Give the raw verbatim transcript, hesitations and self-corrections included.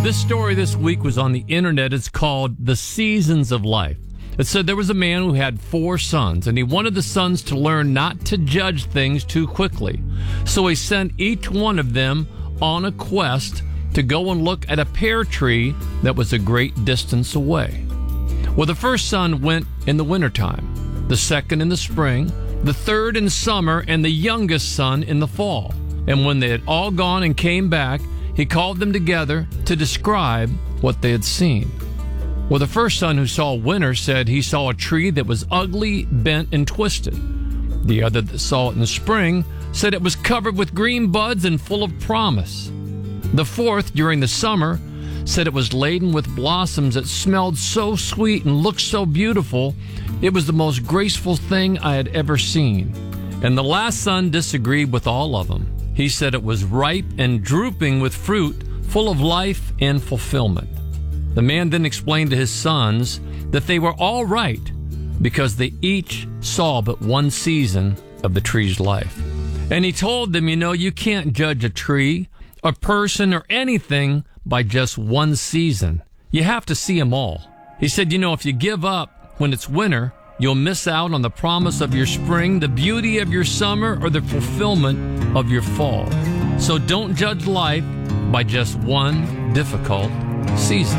This story this week was on the internet. It's called The Seasons of Life. It said there was a man who had four sons, and he wanted the sons to learn not to judge things too quickly. So he sent each one of them on a quest to go and look at a pear tree that was a great distance away. Well, the first son went in the wintertime, the second in the spring, the third in summer, and the youngest son in the fall. And when they had all gone and came back, he called them together to describe what they had seen. Well, the first son, who saw winter, said he saw a tree that was ugly, bent, and twisted. The other that saw it in the spring said it was covered with green buds and full of promise. The fourth, during the summer, said it was laden with blossoms that smelled so sweet and looked so beautiful, it was the most graceful thing I had ever seen. And the last son disagreed with all of them. He said it was ripe and drooping with fruit, full of life and fulfillment. The man then explained to his sons that they were all right because they each saw but one season of the tree's life. And he told them, you know, you can't judge a tree, a person, or anything by just one season. You have to see them all. He said, you know, if you give up when it's winter, you'll miss out on the promise of your spring, the beauty of your summer, or the fulfillment of your fall. So don't judge life by just one difficult season.